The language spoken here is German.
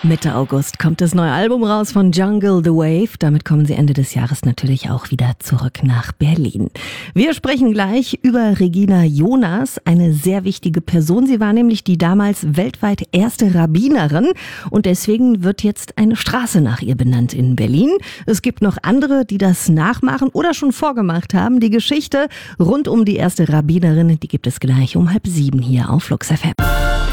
Mitte August kommt das neue Album raus von Jungle The Wave. Damit kommen sie Ende des Jahres natürlich auch wieder zurück nach Berlin. Wir sprechen gleich über Regina Jonas, eine sehr wichtige Person. Sie war nämlich die damals weltweit erste Rabbinerin und deswegen wird jetzt eine Straße nach ihr benannt in Berlin. Es gibt noch andere, die das nachmachen oder schon vorgemacht haben. Die Geschichte rund um die erste Rabbinerin, die gibt es gleich um 6:30 hier auf Flux FM.